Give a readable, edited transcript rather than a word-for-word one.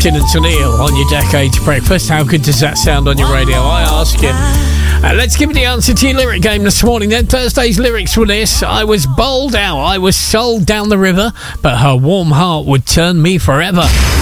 Martin and Sunil on your Decades Breakfast. How good does that sound on your radio, I ask you? Let's give you the answer to your lyric game this morning then. Thursday's lyrics were this: I was bowled out, I was sold down the river, but her warm heart would turn me forever.